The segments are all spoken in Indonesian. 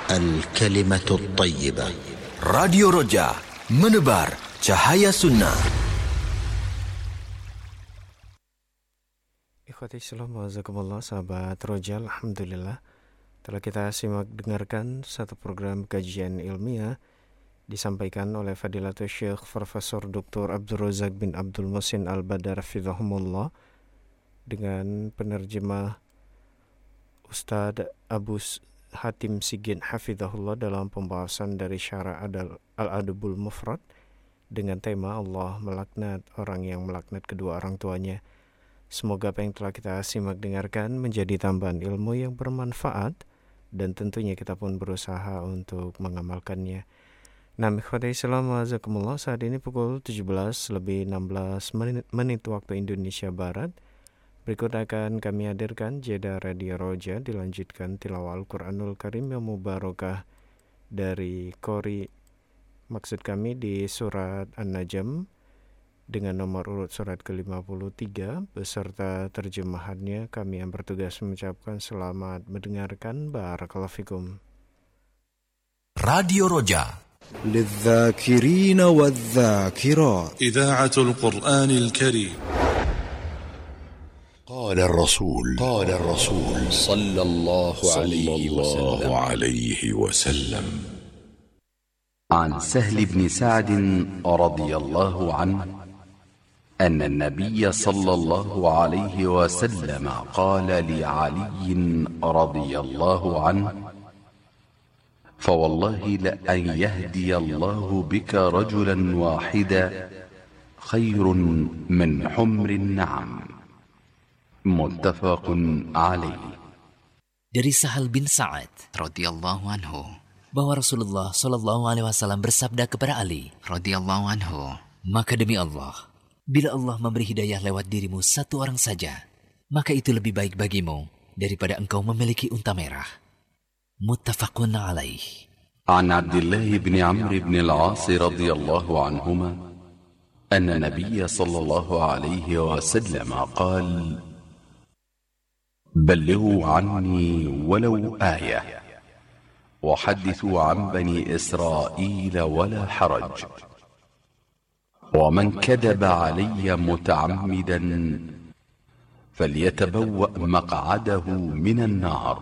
الكلمة الطيبة. Radio Roja, menebar cahaya sunnah. Ikhwati Islam, wajazakumullah, sahabat Roja, alhamdulillah telah kita simak dengarkan satu program kajian ilmiah disampaikan oleh Fadilatul Syekh Profesor Dr. Abdul Razak bin Abdul Muhsin Al-Badar hafizahumullah dengan penerjemah Ustadz Abu Hatim Sigin hafizahullah dalam pembahasan dari Syarah Al-Adabul Mufrad dengan tema Allah melaknat orang yang melaknat kedua orang tuanya. Semoga apa yang telah kita simak dengarkan menjadi tambahan ilmu yang bermanfaat dan tentunya kita pun berusaha untuk mengamalkannya. Nah, ikhwati Islam wajazakumullah, saat ini pukul 17:16 waktu Indonesia Barat. Berikut akan kami hadirkan jeda Radio Roja, dilanjutkan tilawah Al-Quranul Karim yang mubarakah dari Qori, maksud kami di surat An-Najm dengan nomor urut surat ke-53 beserta terjemahannya. Kami yang bertugas mengucapkan selamat mendengarkan. Barakallahu fikum. Radio Roja, للذاكرين والذاكرات إذاعة القرآن الكريم. قال الرسول صلى الله عليه وسلم عن سهل بن سعد رضي الله عنه أن النبي صلى الله عليه وسلم قال لعلي رضي الله عنه فوالله لأن يهدي الله بك رجلا واحدا خير من حمر النعم. متفق عليه. Dari Sahal bin Sa'ad radhiyallahu anhu bahwa Rasulullah sallallahu alaihi wasallam bersabda kepada Ali radhiyallahu anhu, maka demi Allah, bila Allah memberi hidayah lewat dirimu satu orang saja, maka itu lebih baik bagimu daripada engkau memiliki unta merah. Muttafaqun alaih. عن عبد الله بن عمرو بن العاص رضي الله عنهما أن النبي صلى الله عليه وسلم قال: بلغوا عني ولو آية وحدثوا عن بني إسرائيل ولا حرج، ومن كذب علي متعمدا فليتبوأ مقعده من النار.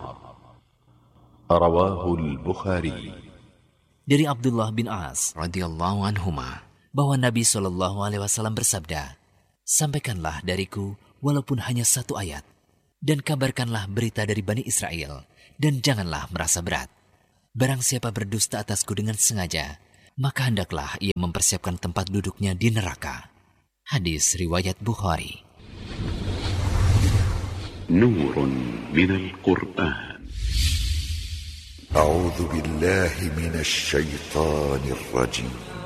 رواه البخاري. Dari Abdullah bin As radhiyallahu anhuma bahwa Nabi sallallahu alaihi wasallam bersabda, sampaikanlah dariku walaupun hanya satu ayat, dan kabarkanlah berita dari Bani Israel, dan janganlah merasa berat. Barang siapa berdusta atasku dengan sengaja, maka hendaklah ia mempersiapkan tempat duduknya di neraka. Hadis riwayat Bukhari. نور من القرآن. أعوذ بالله من الشيطان الرجيم.